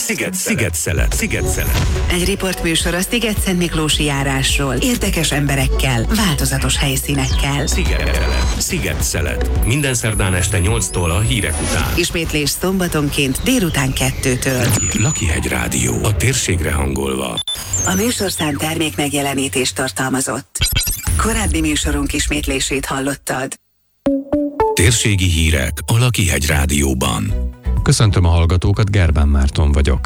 Sziget-Szelet. Egy riportműsor a Sziget-Szentmiklósi járásról. Érdekes emberekkel, változatos helyszínekkel. Sziget-Szelet. Minden szerdán este 8-tól a hírek után. Ismétlés szombatonként délután 2-től. Lakihegy Rádió. A térségre hangolva. A műsorszám termék megjelenítést tartalmazott. Korábbi műsorunk ismétlését hallottad. Térségi hírek a Lakihegy Rádióban. Köszöntöm a hallgatókat, Gerbán Márton vagyok.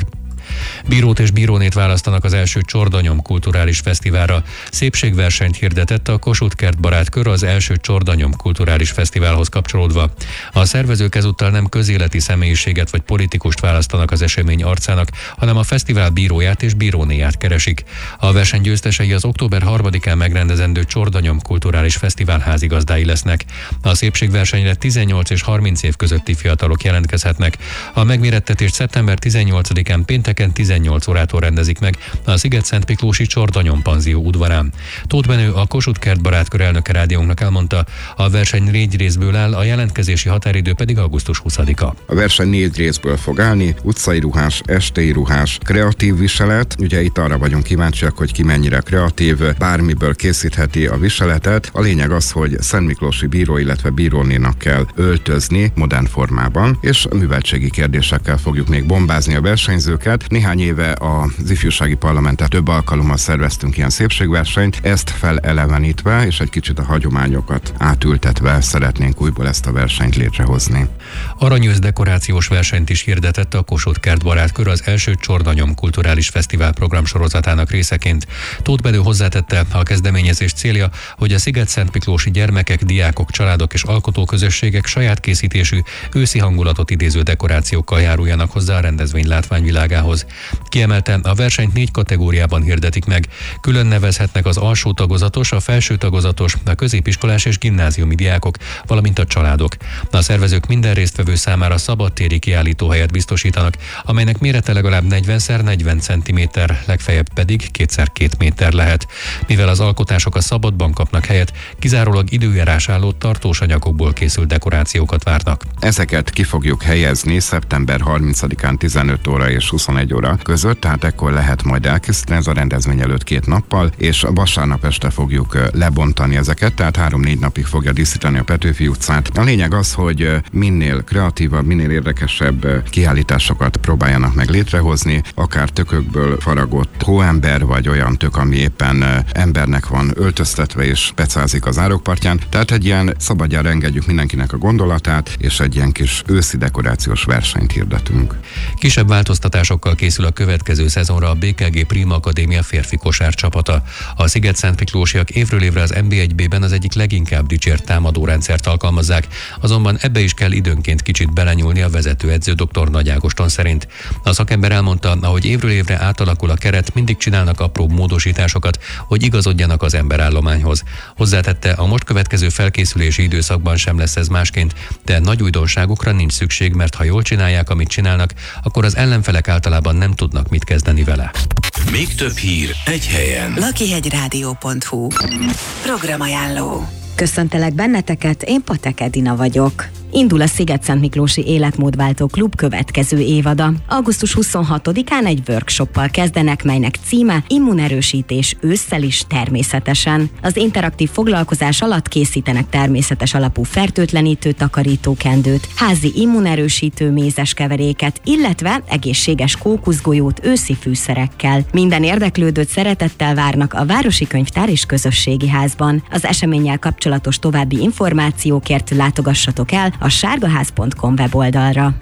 Bírót és bírónét választanak az első Csordanyom kulturális fesztiválra. Szépségversenyt hirdetett a Kossuth Kert Barátkör az első Csordanyom kulturális fesztiválhoz kapcsolódva. A szervezők ezúttal nem közéleti személyiséget vagy politikust választanak az esemény arcának, hanem a fesztivál bíróját és bírónéját keresik. A verseny győztesei az október 3-án megrendezendő Csordanyom kulturális fesztivál házigazdái lesznek. A szépségversenyre 18 és 30 év közötti fiatalok jelentkezhetnek. A megmérettetést szeptember 18-án pénteken 18 órától rendezik meg a Sziget-Szentmiklósi Csordanyom panzió udvarán. Tóth Benő, a Kossuth Kert Barátkör elnöke rádiónknak elmondta, a verseny 4 részből áll, a jelentkezési határidő pedig augusztus 20-a. A verseny 4 részből fog állni: utcai ruhás, estei ruhás, kreatív viselet. Ugye itt arra vagyunk kíváncsiak, hogy ki mennyire kreatív, bármiből készítheti a viseletet. A lényeg az, hogy szentmiklósi bíró, illetve bírónénak kell öltözni modern formában, és műveltségi kérdésekkel fogjuk még bombázni a versenyzőket. Néhány éve az ifjúsági parlamenten több alkalommal szerveztünk ilyen szépségversenyt, ezt felelevenítve és egy kicsit a hagyományokat átültetve szeretnénk újból ezt a versenyt létrehozni. Aranyőz dekorációs versenyt is hirdetett a Kossuth Kert Barátkör az első Csordanyom kulturális fesztivál programsorozatának részeként. Tóth Benő hozzátette, a kezdeményezés célja, hogy a Sziget-Szentmiklósi gyermekek, diákok, családok és alkotóközösségek saját készítésű, őszi hangulatot idéző dekorációkkal járuljanak hozzá a rendezvény látványvilágához. Kiemelte, a versenyt 4 kategóriában hirdetik meg. Külön nevezhetnek az alsó tagozatos, a felső tagozatos, a középiskolás és gimnáziumi diákok, valamint a családok. A szervezők minden résztvevő számára szabadtéri kiállítóhelyet biztosítanak, amelynek mérete legalább 40x40 cm, legfeljebb pedig 2x2 méter lehet. Mivel az alkotások a szabadban kapnak helyet, kizárólag időjárás álló tartós anyagokból készült dekorációkat várnak. Ezeket ki fogjuk helyezni szeptember 30-án 15 óra és 21 óra között, tehát ekkor lehet majd elkészíteni, ez a rendezvény előtt 2 nappal, és vasárnap este fogjuk lebontani ezeket, tehát 3-4 napig fogja díszíteni a Petőfi utcát. A lényeg az, hogy minél kreatívabb, minél érdekesebb kiállításokat próbáljanak meg létrehozni, akár tökökből faragott hóember, vagy olyan tök, ami éppen embernek van öltöztetve és pecázik az árokpartján. Tehát egy ilyen szabadjára engedjük mindenkinek a gondolatát, és egy ilyen kis őszi dekorációs versenyt hirdetünk. Kisebb változtatásokkal készül a következő szezonra a BKG Prima Akadémia férfi kosárcsapata. A Sziget-Szentmiklósiak évről évre az NB1-ben az egyik leginkább dicsért támadórendszert alkalmazzák, azonban ebbe is kell időnként kicsit belenyúlni a vezetőedző dr. Nagy Ágoston szerint. A szakember elmondta, ahogy évről évre átalakul a keret, mindig csinálnak apró módosításokat, hogy igazodjanak az emberállományhoz. Hozzátette, a most következő felkészülési időszakban sem lesz ez másként, de nagy újdonságokra nincs szükség, mert ha jól csinálják, amit csinálnak, akkor az ellenfelek általában nem tudnak mit kezdeni vele. Még több hír egy helyen. Lakihegyradio.hu Programajánló. Köszöntelek benneteket, én Patek Edina vagyok. Indul a Sziget-Szentmiklósi Életmódváltó Klub következő évada. Augusztus 26-án egy workshoppal kezdenek, melynek címe Immunerősítés ősszel is természetesen. Az interaktív foglalkozás alatt készítenek természetes alapú fertőtlenítő takarítókendőt, házi immunerősítő mézes keveréket, illetve egészséges kókuszgolyót őszi fűszerekkel. Minden érdeklődőt szeretettel várnak a Városi Könyvtár és Közösségi Házban. Az eseménnyel kapcsolatos további információkért látogassatok el a sárgaház.com weboldalra.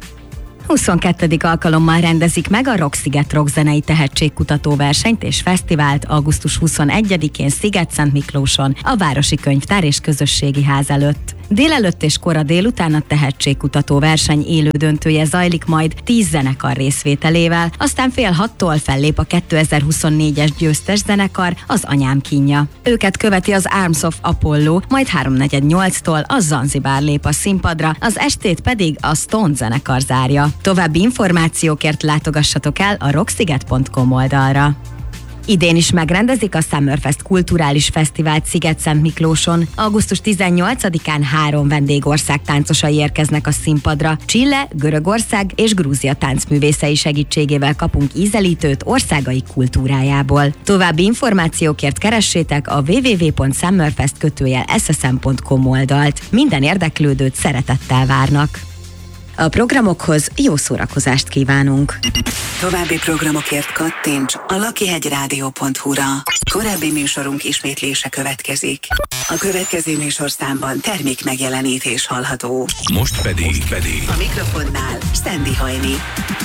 22. alkalommal rendezik meg a Rocksziget rockzenei tehetségkutató versenyt és fesztivált augusztus 21-én Sziget-Szentmiklóson, a Városi Könyvtár és Közösségi Ház előtt. Délelőtt és kora délután a tehetségkutató verseny élő döntője zajlik majd 10 zenekar részvételével, aztán 5:30-tól fellép a 2024-es győztes zenekar, az Anyám kínja. Őket követi az Arms of Apollo, majd 3:48-tól a Zanzibár lép a színpadra, az estét pedig a Stone zenekar zárja. További információkért látogassatok el a rocksziget.com oldalra. Idén is megrendezik a Summerfest kulturális fesztivált Szigetszentmiklóson. Augusztus 18-án 3 vendégország táncosai érkeznek a színpadra. Chile, Görögország és Grúzia táncművészei segítségével kapunk ízelítőt országai kultúrájából. További információkért keressétek a www.summerfest.ssm.com oldalt. Minden érdeklődőt szeretettel várnak. A programokhoz jó szórakozást kívánunk! További programokért kattints a lakihegyradio.hu-ra. Korábbi műsorunk ismétlése következik. A következő műsorszámban termék megjelenítés hallható. Most pedig A mikrofonnál Sztendi Hajni.